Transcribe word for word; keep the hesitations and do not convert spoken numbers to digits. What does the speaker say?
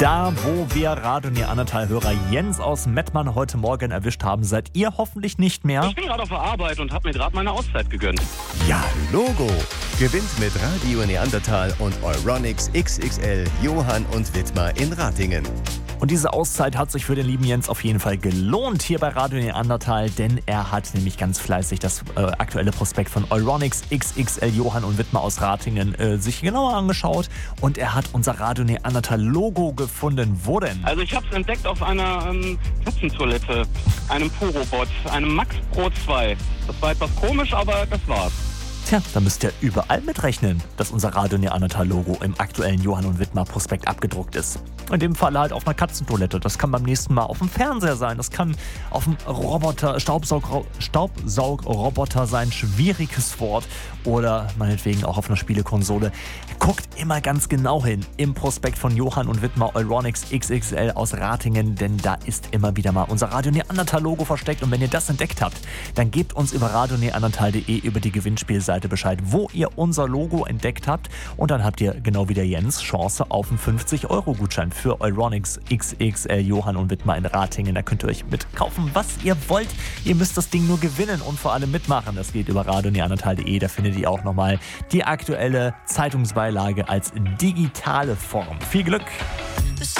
Da, wo wir Radio Neandertal-Hörer Jens aus Mettmann heute Morgen erwischt haben, seid ihr hoffentlich nicht mehr. Ich bin gerade auf der Arbeit und habe mir gerade meine Auszeit gegönnt. Ja, Logo. Gewinnt mit Radio Neandertal und Euronics X X L Johann und Wittmar in Ratingen. Und diese Auszeit hat sich für den lieben Jens auf jeden Fall gelohnt hier bei Radio Neandertal, denn er hat nämlich ganz fleißig das äh, aktuelle Prospekt von Euronics X X L Johann und Wittmar aus Ratingen äh, sich genauer angeschaut und er hat unser Radio Neandertal Logo gefunden. Wo denn? Also ich habe es entdeckt auf einer ähm, Katzentoilette, einem Po-Robot, einem Max Pro zwei. Das war etwas komisch, aber das war's. Tja, da müsst ihr überall mitrechnen, dass unser Radio Neandertal-Logo im aktuellen Johann und Wittmar-Prospekt abgedruckt ist. In dem Fall halt auf einer Katzentoilette. Das kann beim nächsten Mal auf dem Fernseher sein. Das kann auf dem Roboter, Staubsaug, Staubsaugroboter sein. Schwieriges Wort. Oder meinetwegen auch auf einer Spielekonsole. Guckt immer ganz genau hin im Prospekt von Johann und Wittmar Euronics X X L aus Ratingen, denn da ist immer wieder mal unser Radio Neandertal-Logo versteckt. Und wenn ihr das entdeckt habt, dann gebt uns über radio neandertal punkt de über die Gewinnspielseite Bescheid, wo ihr unser Logo entdeckt habt. Und dann habt ihr, genau wie der Jens, Chance auf einen fünfzig Euro Gutschein für Euronics X X L Johann und Wittmar in Ratingen. Da könnt ihr euch mitkaufen, was ihr wollt. Ihr müsst das Ding nur gewinnen und vor allem mitmachen. Das geht über radio neandertal punkt de. Da findet ihr auch nochmal die aktuelle Zeitungsbeilage als digitale Form. Viel Glück!